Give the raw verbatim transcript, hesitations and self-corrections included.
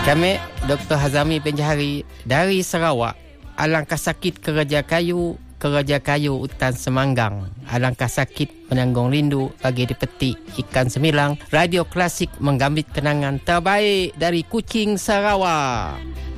Kami Doktor Hazami Benjahari dari Sarawak. Alangkah sakit kerja kayu, kerja kayu hutan semanggang. Alangkah sakit menanggung rindu bagi dipetik ikan semilang. Radio Klasik menggambit kenangan terbaik dari Kuching, Sarawak.